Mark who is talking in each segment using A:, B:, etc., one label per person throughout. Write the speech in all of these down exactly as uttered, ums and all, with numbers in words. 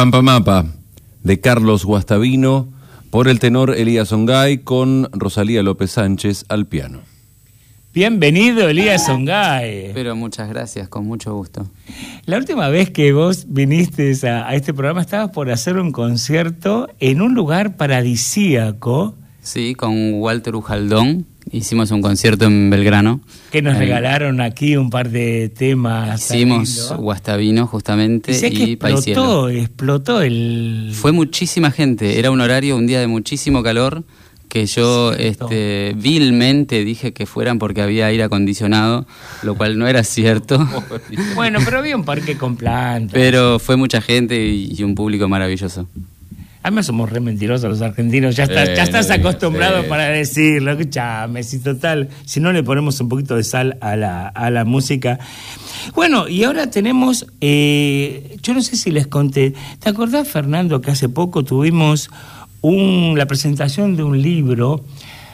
A: Pampa Mapa, de Carlos Guastavino, por el tenor Elías Ongay, con Rosalía López Sánchez al piano.
B: Bienvenido, Elías Ongay.
C: Pero muchas gracias, con mucho gusto.
B: La última vez que vos viniste a, a este programa estabas por hacer un concierto en un lugar paradisíaco.
C: Sí, con Walter Ujaldón. Hicimos un concierto en Belgrano.
B: Que nos
C: eh,
B: regalaron aquí un par de temas.
C: Hicimos Guastavino, justamente, y,
B: y explotó,
C: Paisielo.
B: explotó el...
C: Fue muchísima gente. Era un horario, un día de muchísimo calor, que yo este, vilmente dije que fueran porque había aire acondicionado, lo cual no era cierto.
B: Bueno, pero había un parque con plantas.
C: Pero fue mucha gente y, y un público maravilloso.
B: Además somos re mentirosos los argentinos, ya estás, eh, ya estás acostumbrado eh. para decirlo, escuchame, si total, si no le ponemos un poquito de sal a la, a la música. Bueno, y ahora tenemos, eh, yo no sé si les conté, ¿te acordás, Fernando, que hace poco tuvimos un, la presentación de un libro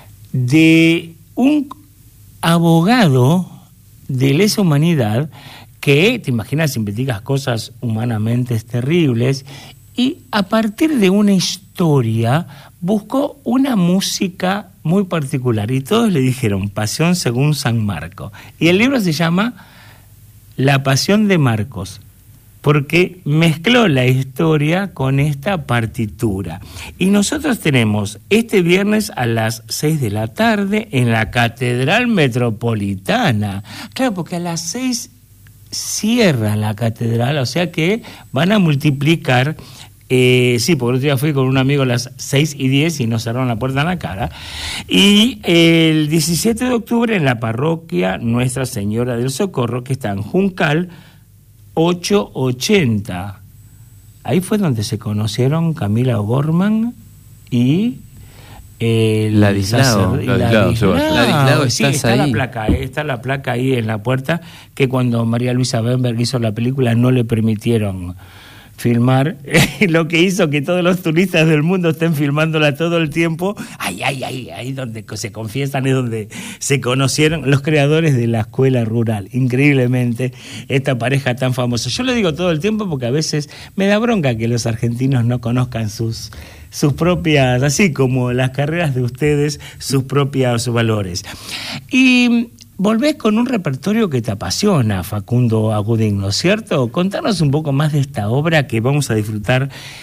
B: de un abogado de lesa humanidad que, te imaginas, investigas cosas humanamente terribles, y a partir de una historia buscó una música muy particular y todos le dijeron Pasión según San Marcos. Y el libro se llama La Pasión de Marcos, porque mezcló la historia con esta partitura. Y nosotros tenemos este viernes a las seis de la tarde en la Catedral Metropolitana. Claro, porque a las seis cierra la catedral, o sea que van a multiplicar. Eh, sí, porque el otro día fui con un amigo a las seis y diez y nos cerraron la puerta en la cara. Y el diecisiete de octubre en la parroquia Nuestra Señora del Socorro, que está en Juncal ochocientos ochenta. Ahí fue donde se conocieron Camila O'Gorman y eh,
C: Ladislao.
B: Ladislao,
C: Ladislao,
B: sí, está ahí. La placa, eh, está la placa ahí en la puerta, que cuando María Luisa Bemberg hizo la película no le permitieron filmar, lo que hizo que todos los turistas del mundo estén filmándola todo el tiempo. Ay, ay, ay, ahí donde se confiesan es donde se conocieron los creadores de la escuela rural. Increíblemente, esta pareja tan famosa. Yo lo digo todo el tiempo porque a veces me da bronca que los argentinos no conozcan sus, sus propias, así como las carreras de ustedes, sus propios valores. Y volvés con un repertorio que te apasiona, Facundo Agudín, ¿no es cierto? Contanos un poco más de esta obra que vamos a disfrutar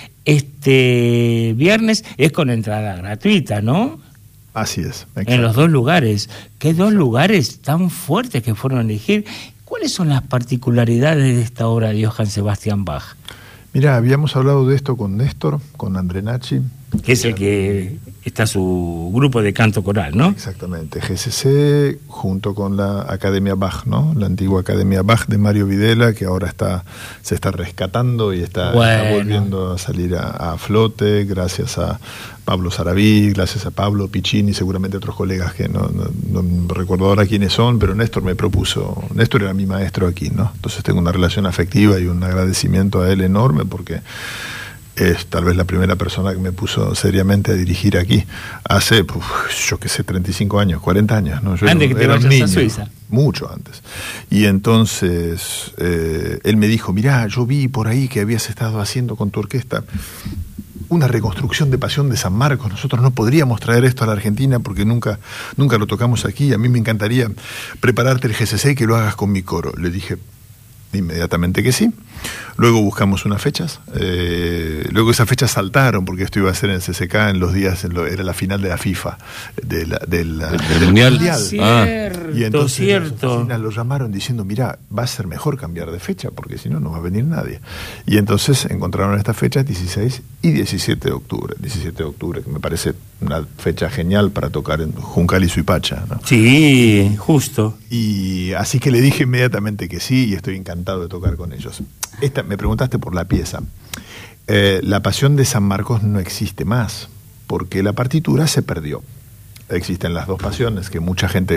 B: este viernes. Es con entrada gratuita, ¿no?
D: Así es. Exacto.
B: En los dos lugares. ¿Qué dos lugares tan fuertes que fueron a elegir? ¿Cuáles son las particularidades de esta obra de Johann Sebastian Bach?
D: Mira, habíamos hablado de esto con Néstor, con Andrenacci.
B: Que es el que está su grupo de canto coral, ¿no?
D: Exactamente, G C C junto con la Academia Bach, ¿no? La antigua Academia Bach de Mario Videla, que ahora está se está rescatando y está, bueno. está volviendo a salir a, a flote, gracias a Pablo Sarabí, gracias a Pablo Piccini, seguramente otros colegas que no, no, no recuerdo ahora quiénes son, pero Néstor me propuso, Néstor era mi maestro aquí, ¿no? Entonces tengo una relación afectiva y un agradecimiento a él enorme porque es tal vez la primera persona que me puso seriamente a dirigir aquí hace, uf, yo qué sé, treinta y cinco años, cuarenta años, ¿no? Yo
B: antes
D: era,
B: que te
D: era
B: vayas
D: niño,
B: a Suiza.
D: Mucho antes. Y entonces eh, él me dijo, mirá, yo vi por ahí que habías estado haciendo con tu orquesta una reconstrucción de Pasión de San Marcos. Nosotros no podríamos traer esto a la Argentina porque nunca, nunca lo tocamos aquí. A mí me encantaría prepararte el G C C y que lo hagas con mi coro. Le dije inmediatamente que sí. Luego buscamos unas fechas. Eh, luego esas fechas saltaron porque esto iba a ser en C C K en los días, en lo, era la final de la FIFA, de la, de la,
A: ¿El, el mundial?
D: mundial.
B: Ah, cierto,
D: y entonces
B: cierto.
D: las oficinas lo llamaron diciendo, mira, va a ser mejor cambiar de fecha porque si no, no va a venir nadie. Y entonces encontraron estas fechas dieciséis y diecisiete de octubre. diecisiete de octubre, que me parece una fecha genial para tocar en Juncal y Suipacha, ¿no?
B: Sí, justo.
D: Y así que le dije inmediatamente que sí y estoy encantado de tocar con ellos. Esta, me preguntaste por la pieza. Eh, la Pasión de San Marcos no existe más porque la partitura se perdió. Existen las dos pasiones que mucha gente